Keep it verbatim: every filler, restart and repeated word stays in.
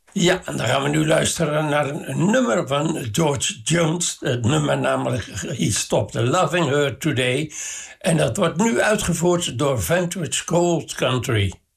Ja, en dan gaan we nu luisteren naar een, een nummer van George Jones. Het nummer namelijk He Stopped Loving Her Today. En dat wordt nu uitgevoerd door Vantage Gold Country.